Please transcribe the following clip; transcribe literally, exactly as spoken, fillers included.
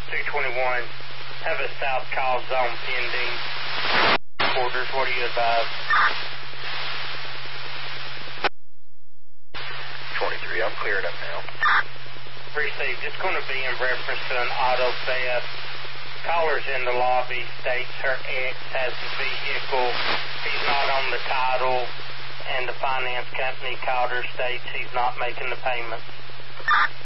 two twenty-one, have a south call zone pending. Orders, what do you advise? twenty-three, I'm cleared up now. Received. It's going to be in reference to an auto theft. Caller's in the lobby, states her ex has the vehicle. He's not on the title, and the finance company called her, states he's not making the payments.